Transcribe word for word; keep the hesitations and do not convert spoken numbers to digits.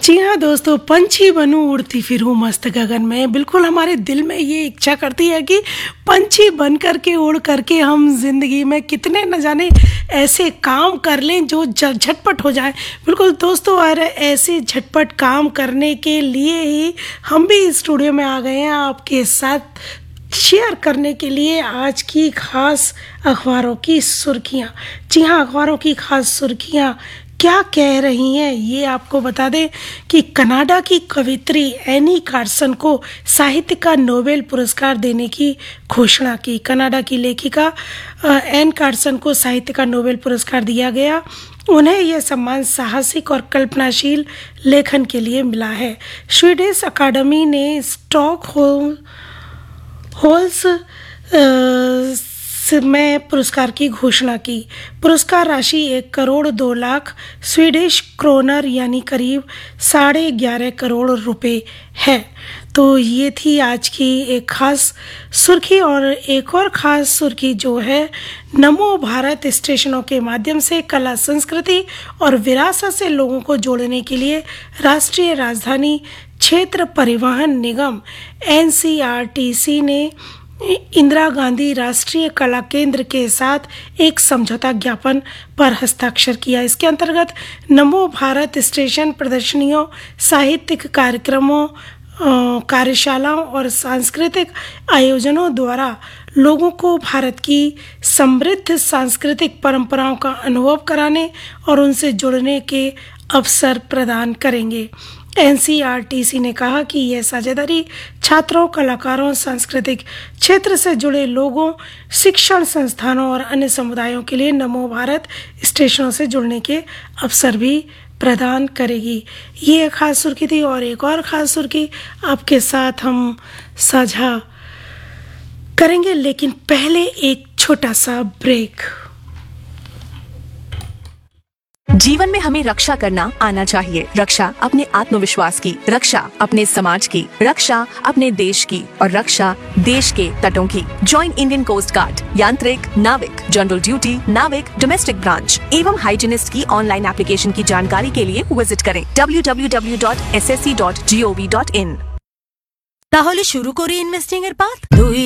जी हाँ दोस्तों, पंछी बनूं उड़ती फिरूं मस्त गगन में। बिल्कुल हमारे दिल में ये इच्छा करती है कि पंछी बन करके उड़ करके हम जिंदगी में कितने न जाने ऐसे काम कर लें जो झटपट हो जाए। बिल्कुल दोस्तों, और ऐसे झटपट काम करने के लिए ही हम भी स्टूडियो में आ गए हैं आपके साथ शेयर करने के लिए आज की खास अखबारों की सुर्खियाँ। जी हाँ, अखबारों की खास सुर्खियाँ क्या कह रही हैं ये आपको बता दें कि कनाडा की कवयित्री एनी कार्सन को साहित्य का नोबेल पुरस्कार देने की घोषणा की। कनाडा की लेखिका एन कार्सन को साहित्य का नोबेल पुरस्कार दिया गया। उन्हें यह सम्मान साहसिक और कल्पनाशील लेखन के लिए मिला है। स्वीडिश अकादमी ने स्टॉकहोल्म होल्स में पुरस्कार की घोषणा की। पुरस्कार राशि एक करोड़ दो लाख स्वीडिश क्रोनर यानी करीब साढ़े ग्यारह करोड़ रुपए है। तो ये थी आज की एक खास सुर्खी। और एक और खास सुर्खी जो है, नमो भारत स्टेशनों के माध्यम से कला, संस्कृति और विरासत से लोगों को जोड़ने के लिए राष्ट्रीय राजधानी क्षेत्र परिवहन निगम N C R T C ने इंदिरा गांधी राष्ट्रीय कला केंद्र के साथ एक समझौता ज्ञापन पर हस्ताक्षर किया। इसके अंतर्गत नमो भारत स्टेशन प्रदर्शनियों, साहित्यिक कार्यक्रमों, कार्यशालाओं और सांस्कृतिक आयोजनों द्वारा लोगों को भारत की समृद्ध सांस्कृतिक परंपराओं का अनुभव कराने और उनसे जुड़ने के अवसर प्रदान करेंगे। N C R T C ने कहा कि यह साझेदारी छात्रों, कलाकारों, सांस्कृतिक क्षेत्र से जुड़े लोगों, शिक्षण संस्थानों और अन्य समुदायों के लिए नमो भारत स्टेशनों से जुड़ने के अवसर भी प्रदान करेगी। ये एक खास सुर्खी थी। और एक और खास सुर्खी आपके साथ हम साझा करेंगे, लेकिन पहले एक छोटा सा ब्रेक। जीवन में हमें रक्षा करना आना चाहिए। रक्षा अपने आत्मविश्वास की, रक्षा अपने समाज की, रक्षा अपने देश की और रक्षा देश के तटों की। Join Indian coast guard. यांत्रिक, नाविक, जनरल ड्यूटी, नाविक, डोमेस्टिक ब्रांच एवं हाइजीनिस्ट की ऑनलाइन एप्लीकेशन की जानकारी के लिए विजिट करें W W W dot S S C dot G O V dot in. তাহলে শুরু করি ইনভেস্টিং এর পাঠ। দুই